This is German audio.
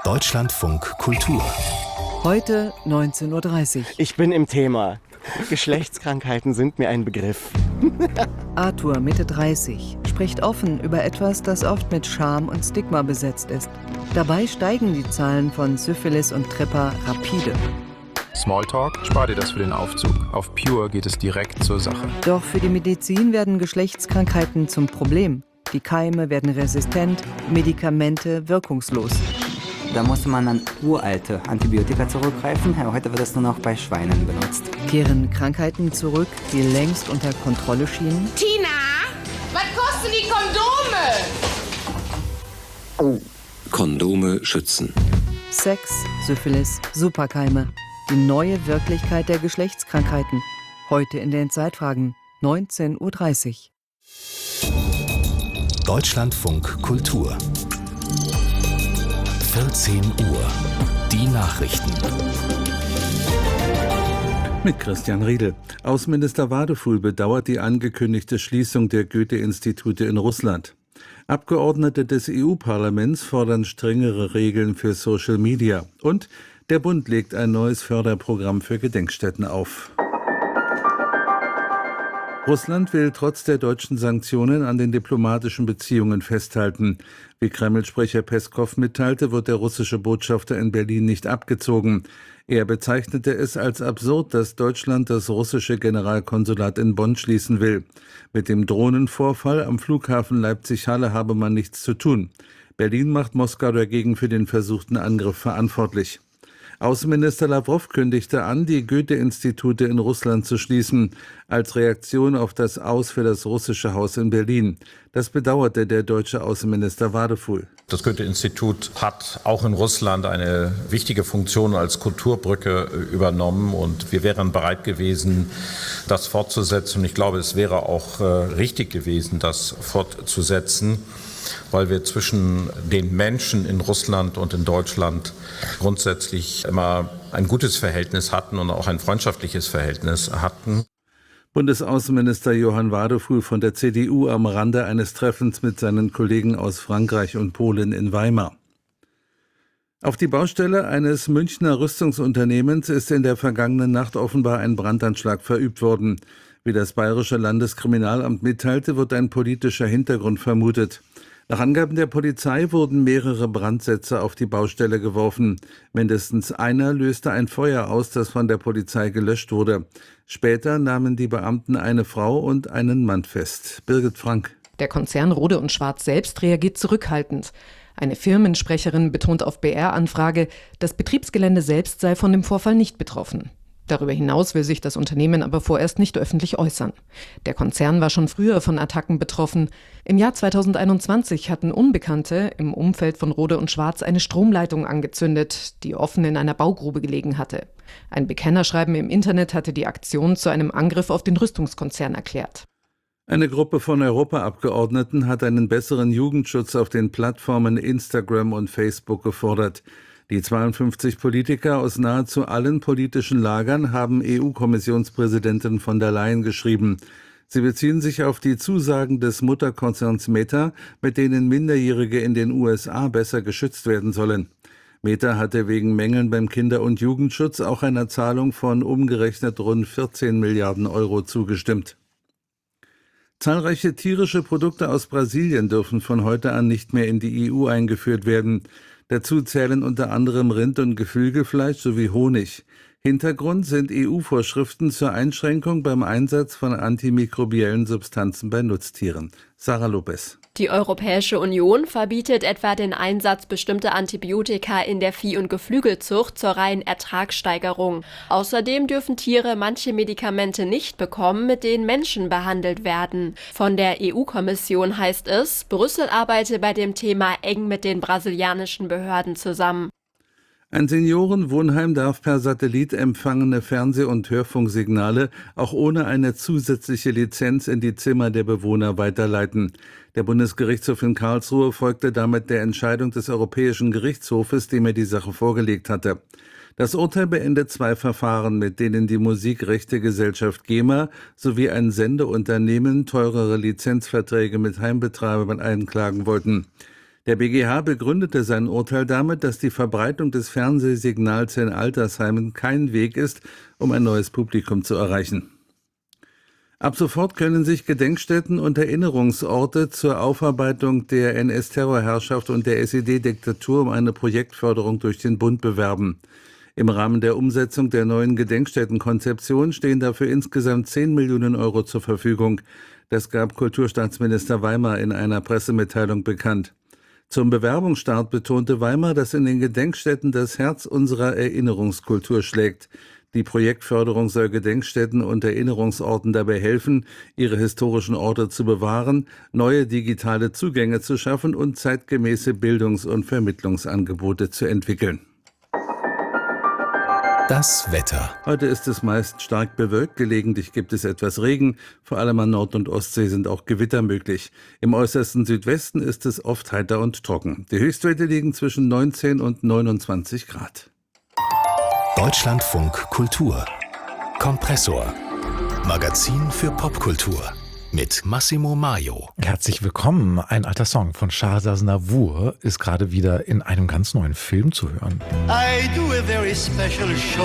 Deutschlandfunk Kultur. Heute 19:30 Uhr. Ich bin im Thema. Geschlechtskrankheiten sind mir ein Begriff. Arthur, Mitte 30, spricht offen über etwas, das oft mit Scham und Stigma besetzt ist. Dabei steigen die Zahlen von Syphilis und Tripper rapide. Smalltalk, spar dir das für den Aufzug. Auf Pure geht es direkt zur Sache. Doch für die Medizin werden Geschlechtskrankheiten zum Problem. Die Keime werden resistent, Medikamente wirkungslos. Da musste man an uralte Antibiotika zurückgreifen. Heute wird es nur noch bei Schweinen benutzt. Kehren Krankheiten zurück, die längst unter Kontrolle schienen? Tina, was kosten die Kondome? Kondome schützen. Sex, Syphilis, Superkeime. Die neue Wirklichkeit der Geschlechtskrankheiten. Heute in den Zeitfragen, 19:30 Uhr. Deutschlandfunk Kultur. 14 Uhr. Die Nachrichten. Mit Christian Riedel. Außenminister Wadefuhl bedauert die angekündigte Schließung der Goethe-Institute in Russland. Abgeordnete des EU-Parlaments fordern strengere Regeln für Social Media. Und der Bund legt ein neues Förderprogramm für Gedenkstätten auf. Russland will trotz der deutschen Sanktionen an den diplomatischen Beziehungen festhalten. Wie Kreml-Sprecher Peskow mitteilte, wird der russische Botschafter in Berlin nicht abgezogen. Er bezeichnete es als absurd, dass Deutschland das russische Generalkonsulat in Bonn schließen will. Mit dem Drohnenvorfall am Flughafen Leipzig-Halle habe man nichts zu tun. Berlin macht Moskau dagegen für den versuchten Angriff verantwortlich. Außenminister Lawrow kündigte an, die Goethe-Institute in Russland zu schließen, als Reaktion auf das Aus für das russische Haus in Berlin. Das bedauerte der deutsche Außenminister Wadefuhl. Das Goethe-Institut hat auch in Russland eine wichtige Funktion als Kulturbrücke übernommen und wir wären bereit gewesen, das fortzusetzen. Und ich glaube, es wäre auch richtig gewesen, das fortzusetzen, weil wir zwischen den Menschen in Russland und in Deutschland grundsätzlich immer ein gutes Verhältnis hatten und auch ein freundschaftliches Verhältnis hatten. Bundesaußenminister Johann Wadefuhl von der CDU am Rande eines Treffens mit seinen Kollegen aus Frankreich und Polen in Weimar. Auf die Baustelle eines Münchner Rüstungsunternehmens ist in der vergangenen Nacht offenbar ein Brandanschlag verübt worden. Wie das Bayerische Landeskriminalamt mitteilte, wird ein politischer Hintergrund vermutet. Nach Angaben der Polizei wurden mehrere Brandsätze auf die Baustelle geworfen. Mindestens einer löste ein Feuer aus, das von der Polizei gelöscht wurde. Später nahmen die Beamten eine Frau und einen Mann fest. Birgit Frank. Der Konzern Rohde & Schwarz selbst reagiert zurückhaltend. Eine Firmensprecherin betont auf BR-Anfrage, das Betriebsgelände selbst sei von dem Vorfall nicht betroffen. Darüber hinaus will sich das Unternehmen aber vorerst nicht öffentlich äußern. Der Konzern war schon früher von Attacken betroffen. Im Jahr 2021 hatten Unbekannte im Umfeld von Rohde & Schwarz eine Stromleitung angezündet, die offen in einer Baugrube gelegen hatte. Ein Bekennerschreiben im Internet hatte die Aktion zu einem Angriff auf den Rüstungskonzern erklärt. Eine Gruppe von Europaabgeordneten hat einen besseren Jugendschutz auf den Plattformen Instagram und Facebook gefordert. Die 52 Politiker aus nahezu allen politischen Lagern haben EU-Kommissionspräsidentin von der Leyen geschrieben. Sie beziehen sich auf die Zusagen des Mutterkonzerns Meta, mit denen Minderjährige in den USA besser geschützt werden sollen. Meta hatte wegen Mängeln beim Kinder- und Jugendschutz auch einer Zahlung von umgerechnet rund 14 Milliarden Euro zugestimmt. Zahlreiche tierische Produkte aus Brasilien dürfen von heute an nicht mehr in die EU eingeführt werden. Dazu zählen unter anderem Rind- und Geflügelfleisch sowie Honig. Hintergrund sind EU-Vorschriften zur Einschränkung beim Einsatz von antimikrobiellen Substanzen bei Nutztieren. Sarah Lopez. Die Europäische Union verbietet etwa den Einsatz bestimmter Antibiotika in der Vieh- und Geflügelzucht zur reinen Ertragssteigerung. Außerdem dürfen Tiere manche Medikamente nicht bekommen, mit denen Menschen behandelt werden. Von der EU-Kommission heißt es, Brüssel arbeite bei dem Thema eng mit den brasilianischen Behörden zusammen. Ein Seniorenwohnheim darf per Satellit empfangene Fernseh- und Hörfunksignale auch ohne eine zusätzliche Lizenz in die Zimmer der Bewohner weiterleiten. Der Bundesgerichtshof in Karlsruhe folgte damit der Entscheidung des Europäischen Gerichtshofes, dem er die Sache vorgelegt hatte. Das Urteil beendet 2 Verfahren, mit denen die Musikrechtegesellschaft GEMA sowie ein Sendeunternehmen teurere Lizenzverträge mit Heimbetreibern einklagen wollten. Der BGH begründete sein Urteil damit, dass die Verbreitung des Fernsehsignals in Altersheimen kein Weg ist, um ein neues Publikum zu erreichen. Ab sofort können sich Gedenkstätten und Erinnerungsorte zur Aufarbeitung der NS-Terrorherrschaft und der SED-Diktatur um eine Projektförderung durch den Bund bewerben. Im Rahmen der Umsetzung der neuen Gedenkstättenkonzeption stehen dafür insgesamt 10 Millionen Euro zur Verfügung. Das gab Kulturstaatsminister Weimer in einer Pressemitteilung bekannt. Zum Bewerbungsstart betonte Weimer, dass in den Gedenkstätten das Herz unserer Erinnerungskultur schlägt. Die Projektförderung soll Gedenkstätten und Erinnerungsorten dabei helfen, ihre historischen Orte zu bewahren, neue digitale Zugänge zu schaffen und zeitgemäße Bildungs- und Vermittlungsangebote zu entwickeln. Das Wetter. Heute ist es meist stark bewölkt, gelegentlich gibt es etwas Regen, vor allem an Nord- und Ostsee sind auch Gewitter möglich. Im äußersten Südwesten ist es oft heiter und trocken. Die Höchstwerte liegen zwischen 19 und 29 Grad. Deutschlandfunk Kultur. Kompressor. Magazin für Popkultur. Mit Massimo Maio. Herzlich willkommen. Ein alter Song von Charles Aznavour ist gerade wieder in einem ganz neuen Film zu hören. I do a very special show.